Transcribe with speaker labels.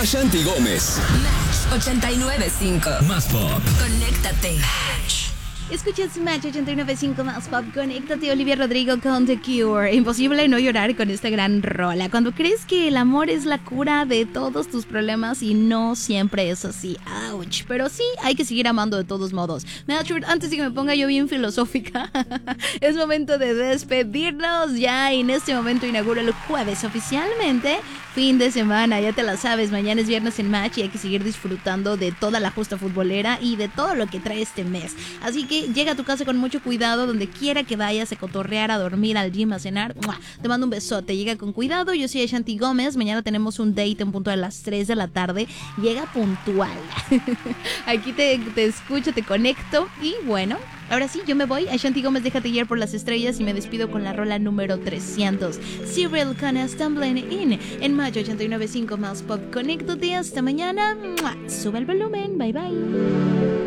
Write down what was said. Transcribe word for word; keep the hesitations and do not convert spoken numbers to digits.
Speaker 1: Ashanti Gómez.
Speaker 2: Match ochenta y nueve punto cinco.
Speaker 1: Más pop.
Speaker 2: Conéctate.
Speaker 3: Escuchas Match ochenta y nueve punto cinco más pop. Conéctate, Olivia Rodrigo con The Cure. Imposible no llorar con esta gran rola. Cuando crees que el amor es la cura de todos tus problemas y no siempre es así. Ouch. Pero sí, hay que seguir amando de todos modos. Matchford, antes de que me ponga yo bien filosófica, es momento de despedirnos. Ya en este momento inauguro el jueves oficialmente. Fin de semana, ya te la sabes. Mañana es viernes en Match y hay que seguir disfrutando de toda la justa futbolera y de todo lo que trae este mes. Así que llega a tu casa con mucho cuidado, donde quiera que vayas, a cotorrear, a dormir, al gym, a cenar. ¡Mua! Te mando un besote, llega con cuidado. Yo soy Ashanti Gómez. Mañana tenemos un date en punto de las tres de la tarde. Llega puntual. Aquí te, te escucho, te conecto. Y bueno, ahora sí, yo me voy. Ashanti Gómez, déjate guiar por las estrellas. Y me despido con la rola número trescientos. Cyril con Stumbling In en Match ochenta y nueve punto cinco más pop. Conéctate, hasta mañana. ¡Mua! Sube el volumen, bye bye.